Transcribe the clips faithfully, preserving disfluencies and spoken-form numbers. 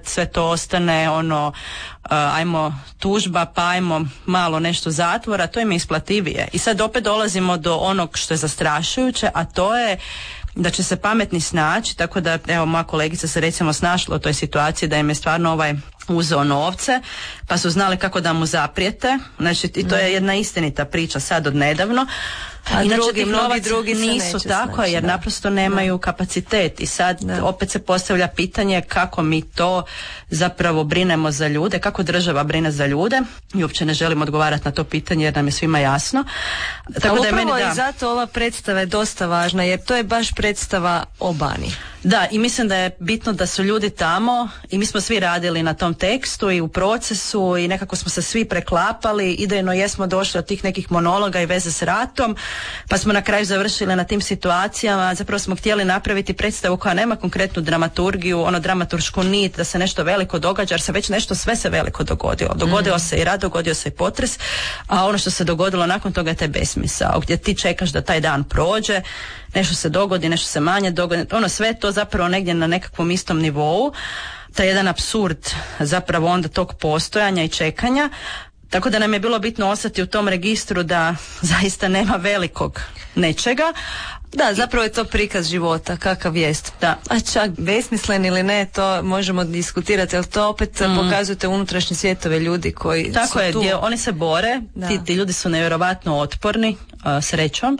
sad sve to ostane ono, uh, ajmo tužba, pa ajmo malo nešto zatvora, to im je isplativije. I sad opet dolazimo do onog što je zastrašujuće, a to je da će se pametni snaći, tako da evo moja kolegica se recimo snašla u toj situaciji da im je stvarno ovaj uzeo novce, pa su znali kako da mu zaprijete. Znači i to je jedna istinita priča sad od nedavno. A inače drugi, mnogi drugi nisu tako snaći, jer da. naprosto nemaju da. kapacitet i sad da. opet se postavlja pitanje kako mi to zapravo brinemo za ljude, kako država brine za ljude i uopće ne želim odgovarati na to pitanje jer nam je svima jasno. Tako da je meni, da. I zato ova predstava je dosta važna jer to je baš predstava o Bani. Da, i mislim da je bitno da su ljudi tamo i mi smo svi radili na tom tekstu i u procesu i nekako smo se svi preklapali, idejno jesmo došli od tih nekih monologa i veze s ratom, pa smo na kraju završili na tim situacijama. Zapravo smo htjeli napraviti predstavu koja nema konkretnu dramaturgiju, ono dramaturšku nit da se nešto veliko događa, jer se već nešto sve se veliko dogodilo. Dogodio mm. se i rat, dogodio se i potres, a ono što se dogodilo nakon toga je taj besmisao, gdje ti čekaš da taj dan prođe, nešto se dogodi, nešto se manje dogodi, ono sve to zapravo negdje na nekakvom istom nivou, taj jedan apsurd zapravo onda tog postojanja i čekanja. Tako da nam je bilo bitno ostati u tom registru da zaista nema velikog nečega. Da, zapravo je to prikaz života, kakav jest. Da. A čak besmislen ili ne, to možemo diskutirati, ali to opet mm. pokazujete unutrašnje svjetove ljudi koji Tako su je, tu. Gdje oni se bore, ti, ti ljudi su nevjerovatno otporni, uh, srećom.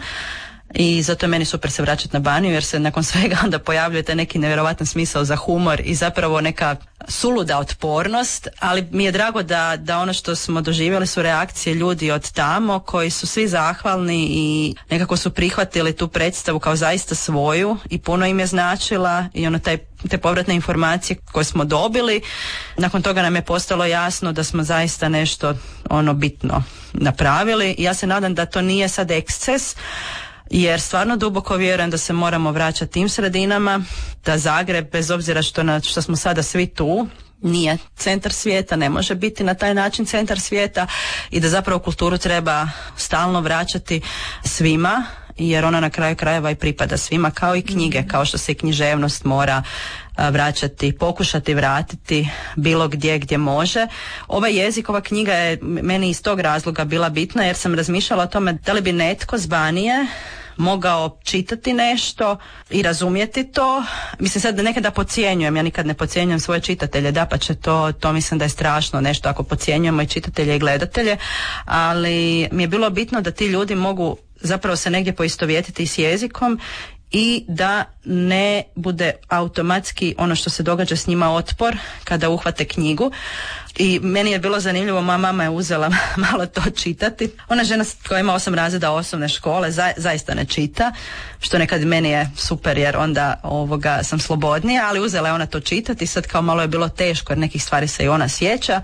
I zato je meni super se vraćati na Baniju jer se nakon svega onda pojavljuje taj neki nevjerojatan smisao za humor i zapravo neka suluda otpornost, ali mi je drago da, da ono što smo doživjeli su reakcije ljudi od tamo koji su svi zahvalni i nekako su prihvatili tu predstavu kao zaista svoju i puno im je značila i ono taj, te povratne informacije koje smo dobili. Nakon toga nam je postalo jasno da smo zaista nešto ono bitno napravili i ja se nadam da to nije sad eksces, jer stvarno duboko vjerujem da se moramo vraćati tim sredinama, da Zagreb, bez obzira što, na, što smo sada svi tu, nije centar svijeta, ne može biti na taj način centar svijeta i da zapravo kulturu treba stalno vraćati svima, jer ona na kraju krajeva i pripada svima, kao i knjige, kao što se i književnost mora vraćati, pokušati vratiti bilo gdje gdje može. Ovaj jezik, ova knjiga je meni iz tog razloga bila bitna jer sam razmišljala o tome da li bi netko s Banije mogao čitati nešto i razumjeti to. Mislim sad da nekada podcjenjujem, ja nikad ne podcjenjujem svoje čitatelje, dapače to, to mislim da je strašno nešto ako podcjenjujemo i čitatelje i gledatelje, ali mi je bilo bitno da ti ljudi mogu zapravo se negdje poistovjetiti s jezikom i da ne bude automatski ono što se događa s njima otpor kada uhvate knjigu. I meni je bilo zanimljivo, moja mama je uzela malo to čitati. Ona žena koja ima osam razreda osnovne škole za, zaista ne čita, što nekad meni je super jer onda ovoga sam slobodnija, ali uzela je ona to čitati i sad kao malo je bilo teško jer nekih stvari se i ona sjeća.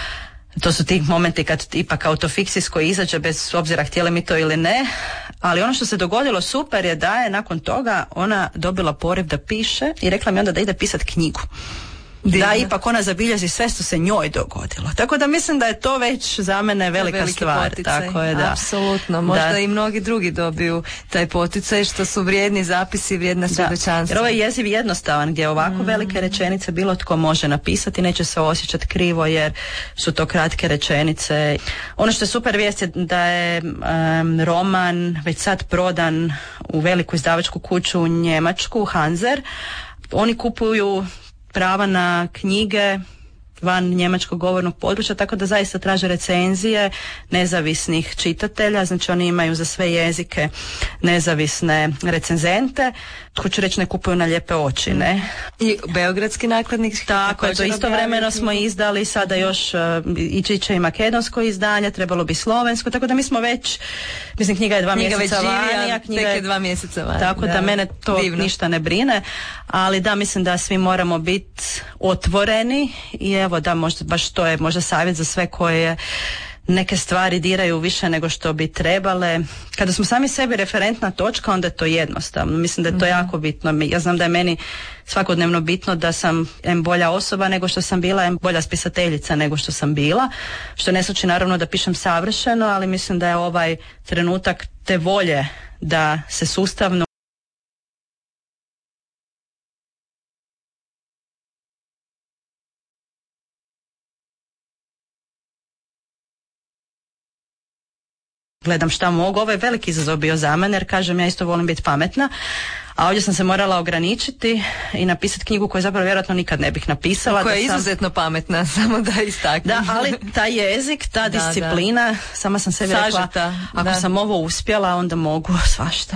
To su ti momenti kad ipak autofikcijsko izađe bez obzira htjeli mi to ili ne, ali ono što se dogodilo super je da je nakon toga ona dobila poriv da piše i rekla mi onda da ide pisati knjigu. Divno. Da ipak ona zabilježi sve što se njoj dogodilo. Tako da mislim da je to već za mene velika veliki stvar. Poticaj. Tako je, da. Apsolutno. Možda da. I mnogi drugi dobiju taj poticaj što su vrijedni zapisi, vrijedna svjedočanstva. Jer ovaj jeziv jednostavan gdje ovako mm. velike rečenice bilo tko može napisati, neće se osjećati krivo jer su to kratke rečenice. Ono što je super vijest je da je um, roman već sad prodan u veliku izdavačku kuću u Njemačku, Hanser. Oni kupuju prava na knjige van njemačkog govornog područja, tako da zaista traže recenzije nezavisnih čitatelja, znači oni imaju za sve jezike nezavisne recenzente. Hoću reći, ne kupuju na lijepe oči, ne? I beogradski nakladnik. Tako je, to istovremeno smo izdali, sada još uh, ići će i makedonsko izdanje, trebalo bi slovensko, tako da mi smo već, mislim knjiga je dva knjiga mjeseca živi, vani, a knjiga je dva mjeseca vani. Tako da, da mene to divno. Ništa ne brine, ali da, mislim da svi moramo biti otvoreni i evo da, možda baš to je možda savjet za sve koje neke stvari diraju više nego što bi trebale. Kada smo sami sebi referentna točka, onda je to jednostavno. Mislim da je to mm-hmm. jako bitno. Ja znam da je meni svakodnevno bitno da sam em bolja osoba nego što sam bila, em bolja spisateljica nego što sam bila, što ne znači naravno da pišem savršeno, ali mislim da je ovaj trenutak te volje da se sustavno gledam šta mogu. Ovo je veliki izazov bio za mene, jer kažem, ja isto volim biti pametna, a ovdje sam se morala ograničiti i napisati knjigu koju zapravo vjerojatno nikad ne bih napisala. Koja je sam... izuzetno pametna, samo da istaknem. Da, ali taj jezik, ta da, disciplina, da. Sama sam sebi Sažeta, rekla, ako da. sam ovo uspjela, onda mogu svašta.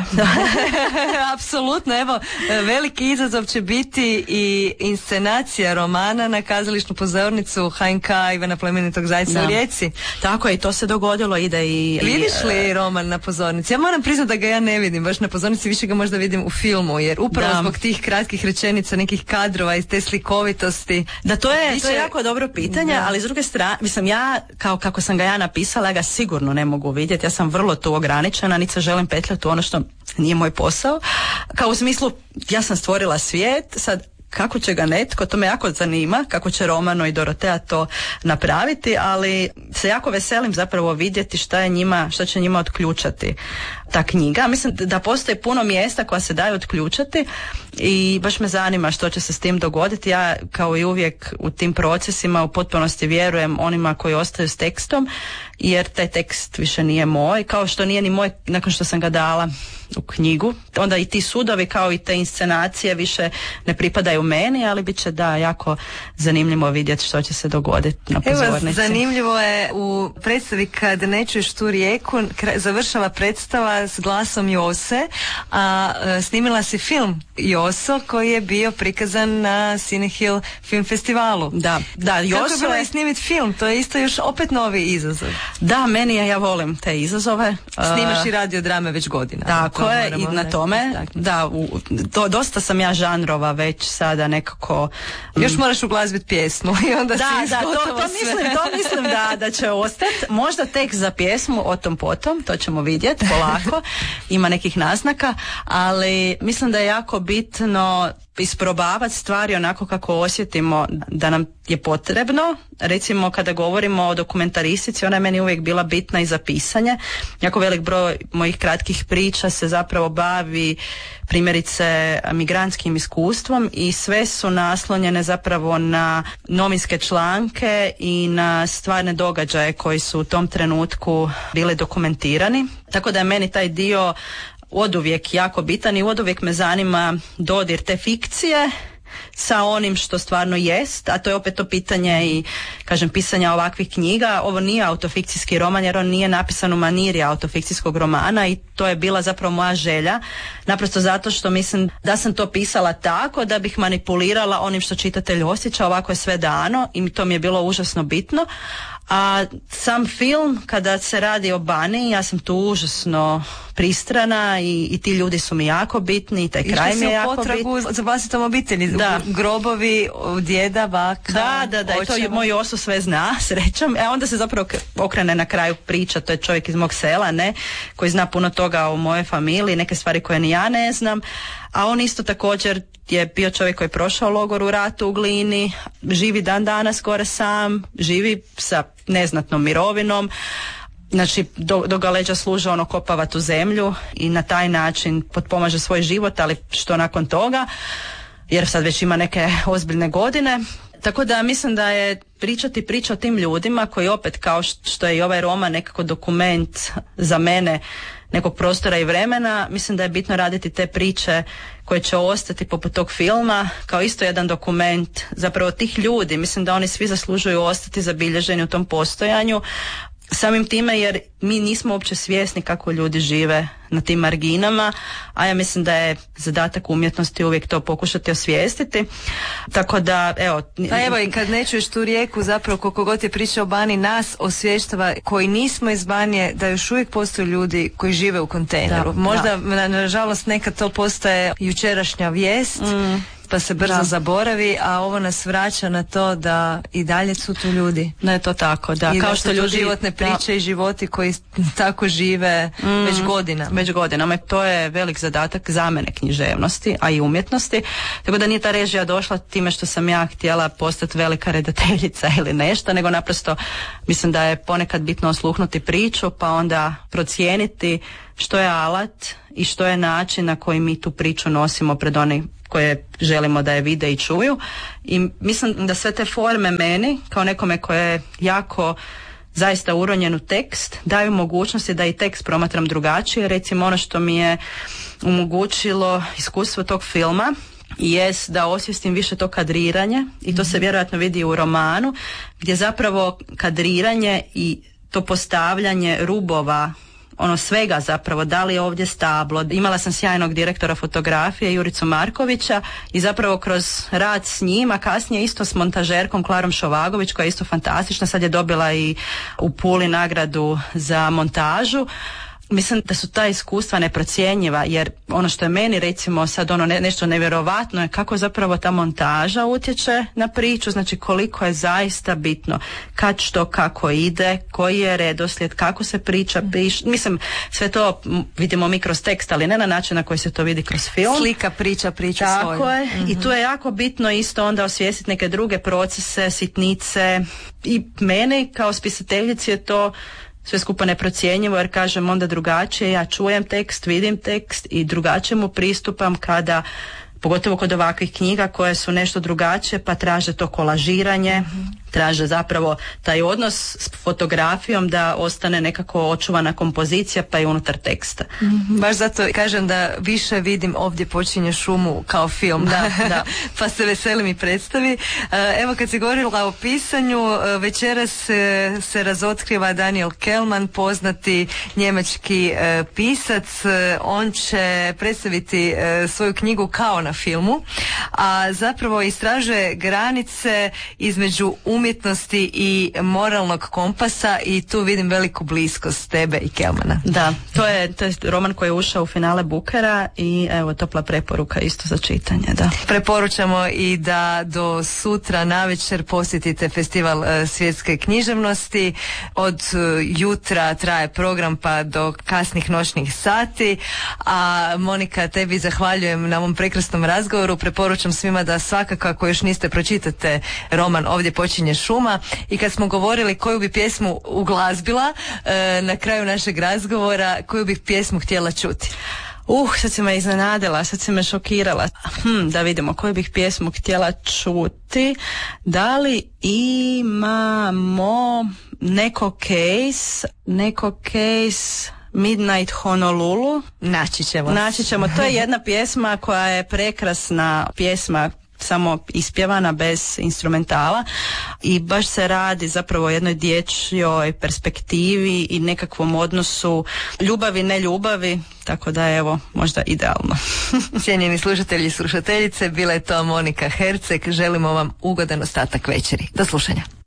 Apsolutno, evo, veliki izazov će biti i inscenacija romana na kazališnu pozornicu H N K Ivana Plemenitog Zajca da. u Rijeci. Tako je, i to se dogodilo, ide i... Vidiš li roman na pozornici? Ja moram priznati da ga ja ne vidim baš na pozornici, više ga možda vidim u filmu, jer upravo da. zbog tih kratkih rečenica, nekih kadrova i te slikovitosti. Da, to je, više... to je jako dobro pitanje, da. ali s druge strane, mislim, ja, kao kako sam ga ja napisala, ja ga sigurno ne mogu vidjeti, ja sam vrlo tu ograničena, niti se želim petljati u ono što nije moj posao. Kao u smislu, ja sam stvorila svijet, sad kako će ga netko, to me jako zanima, kako će Romano i Dorotea to napraviti, ali se jako veselim zapravo vidjeti šta je njima, šta će njima otključati ta knjiga. Mislim da postoji puno mjesta koja se daju otključati i baš me zanima što će se s tim dogoditi. Ja kao i uvijek u tim procesima u potpunosti vjerujem onima koji ostaju s tekstom, jer taj tekst više nije moj, kao što nije ni moj nakon što sam ga dala u knjigu. Onda i ti sudovi kao i te inscenacije više ne pripadaju meni, ali bit će da jako zanimljivo vidjeti što će se dogoditi na pozornici. Evo, zanimljivo je u predstavi Kad ne čuješ tu rijeku, završava predstava s glasom Jose, a e, snimila si film Joso koji je bio prikazan na Cinehill film festivalu. Da, da, Joso. Kako je bilo je snimiti film? To je isto još opet novi izazov. Da, meni je, ja volim te izazove. Snimaš i radiodrame već godina. Tako je, i na tome, da, u, do, dosta sam ja žanrova već sada nekako... Mm. Još moraš uglazbiti pjesmu i onda da, si da, to, to mislim, to mislim da, da će ostati. Možda tekst za pjesmu o tom potom, to ćemo vidjeti polako, ima nekih naznaka, ali mislim da je jako bitno isprobavati stvari onako kako osjetimo da nam je potrebno. Recimo kada govorimo o dokumentaristici, ona je meni uvijek bila bitna i za pisanje. Jako velik broj mojih kratkih priča se zapravo bavi primjerice migrantskim iskustvom i sve su naslonjene zapravo na novinske članke i na stvarne događaje koji su u tom trenutku bili dokumentirani. Tako da je meni taj dio oduvijek jako bitan i oduvijek me zanima dodir te fikcije sa onim što stvarno jest, a to je opet to pitanje i, kažem, pisanja ovakvih knjiga. Ovo nije autofikcijski roman jer on nije napisan u maniri autofikcijskog romana i to je bila zapravo moja želja, naprosto zato što mislim da sam to pisala tako da bih manipulirala onim što čitatelj osjeća, ovako je sve dano i to mi je bilo užasno bitno. A sam film, kada se radi o Baniji, ja sam tu užasno pristrana i, i ti ljudi su mi jako bitni i taj I kraj mi je jako bitni. Za vlastitom obitelji, da. Grobovi djeda, baka, Da, da, da, i to je moj Joso sve zna, srećom. E onda se zapravo okrene na kraju priča, to je čovjek iz mog sela, ne, koji zna puno toga o mojoj familiji, neke stvari koje ni ja ne znam, a on isto također je bio čovjek koji je prošao logor u ratu u Glini, živi dan danas gore sam, živi sa neznatnom mirovinom, znači do, do ga leđa služe ono kopava tu zemlju i na taj način potpomaže svoj život, ali što nakon toga, jer sad već ima neke ozbiljne godine. Tako da mislim da je pričati priča o tim ljudima koji opet, kao što je i ovaj roman nekako dokument za mene nekog prostora i vremena, mislim da je bitno raditi te priče koje će ostati poput tog filma kao isto jedan dokument zapravo tih ljudi. Mislim da oni svi zaslužuju ostati zabilježeni u tom postojanju, samim time jer mi nismo uopće svjesni kako ljudi žive na tim marginama, a ja mislim da je zadatak umjetnosti uvijek to pokušati osvijestiti. Tako da, evo... Pa evo, i kad ne čuješ tu rijeku, zapravo koliko god je priča o Bani, nas osvještava koji nismo iz Banije, da još uvijek postoje ljudi koji žive u kontejneru. Da, Možda, da. nažalost, nekad to postaje jučerašnja vijest, mm. pa se brzo da. zaboravi, a ovo nas vraća na to da i dalje su tu ljudi. Da je to tako, da. I kao da što ljudi životne priče da. i životi koji tako žive mm, već godinama. Već godinama. To je velik zadatak za mene književnosti, a i umjetnosti. Tako da nije ta režija došla time što sam ja htjela postati velika redateljica ili nešto, nego naprosto mislim da je ponekad bitno osluhnuti priču, pa onda procijeniti što je alat i što je način na koji mi tu priču nosimo pred oni koje želimo da je vide i čuju. I mislim da sve te forme meni, kao nekome koje je jako zaista uronjen u tekst, daju mogućnosti da i tekst promatram drugačije. Recimo ono što mi je omogućilo iskustvo tog filma jest da osvijestim više to kadriranje i to se vjerojatno vidi u romanu, gdje zapravo kadriranje i to postavljanje rubova, ono svega zapravo, da li je ovdje stablo. Imala sam sjajnog direktora fotografije Juricu Markovića i zapravo kroz rad s njim, a kasnije isto s montažerkom Klarom Šovagović koja je isto fantastična, sad je dobila i u Puli nagradu za montažu. Mislim da su ta iskustva neprocjenjiva, jer ono što je meni recimo sad ono ne, nešto nevjerovatno je kako zapravo ta montaža utječe na priču, znači koliko je zaista bitno kad što kako ide, koji je redoslijed, kako se priča, piš, mislim sve to vidimo mi kroz tekst, ali ne na način na koji se to vidi kroz film. Slika, priča, priča Tako svoju. je, mm-hmm. I tu je jako bitno isto onda osvijestiti neke druge procese, sitnice i meni kao spisateljici je to sve skupa neprocjenjivo, jer kažem onda drugačije, ja čujem tekst, vidim tekst i drugačije mu pristupam kada, pogotovo kod ovakvih knjiga koje su nešto drugačije, pa traže to kolažiranje, mm-hmm. traže zapravo taj odnos s fotografijom da ostane nekako očuvana kompozicija pa i unutar teksta. Mm-hmm. Baš zato kažem da više vidim Ovdje počinje šumu kao film, da, da. Pa se veselim i predstavi. Evo kad si govorila o pisanju, večeras se, se razotkriva Daniel Kehlmann, poznati njemački pisac. On će predstaviti svoju knjigu kao na filmu, a zapravo istražuje granice između umjetnosti i moralnog kompasa i tu vidim veliku bliskost tebe i Kehlmanna. Da, to je, to je roman koji je ušao u finale Bookera i evo topla preporuka isto za čitanje. Da. Preporučamo i da do sutra navečer posjetite festival uh, svjetske književnosti. Od uh, jutra traje program pa do kasnih noćnih sati, a Monika, tebi zahvaljujem na ovom prekrasnom razgovoru. Preporučam svima da svakako ako još niste pročitate roman Ovdje počinje šuma, i kad smo govorili koju bi pjesmu uglazbila e, na kraju našeg razgovora, koju bih pjesmu htjela čuti? Uh, sad si me iznenadila, sad si me šokirala. Hm, da vidimo koju bih pjesmu htjela čuti. Da li imamo neko case, neko case Midnight Honolulu? Naći ćemo. Naći ćemo. To je jedna pjesma koja je prekrasna pjesma, samo ispjevana bez instrumentala i baš se radi zapravo o jednoj dječjoj perspektivi i nekakvom odnosu ljubavi, ne ljubavi, tako da evo, možda idealno. Cijenjeni slušatelji i slušateljice, bila je to Monika Herceg, želimo vam ugodan ostatak večeri. Do slušanja.